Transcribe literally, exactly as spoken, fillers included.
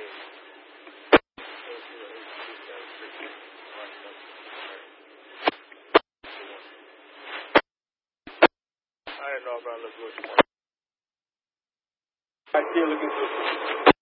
I didn't know about the bush. I still looking for